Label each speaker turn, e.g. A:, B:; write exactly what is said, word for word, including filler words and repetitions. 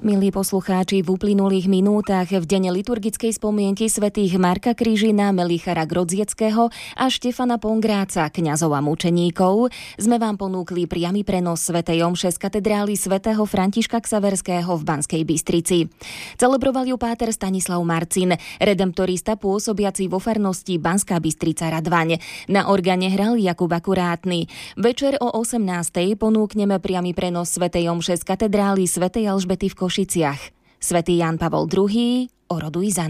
A: Milí poslucháči, v uplynulých minútach v dene liturgickej spomienky svätých Marka Križina, Melichara Grodzieckého a Štefana Pongráca, kňazov a mučeníkov, sme vám ponúkli priamy prenos svätej omše z katedrály svätého Františka Xaverského v Banskej Bystrici. Celebroval ju páter Stanislav Marcin, redemptorista pôsobiaci vo farnosti Banská Bystrica Radvaň. Na organe hral Jakub Akurátny. Večer o osemnástej ponúkneme priamy prenos svätej omše z katedrály svätej Alžbety v Košiciach. Svätý Ján Pavol druhý. Oroduj za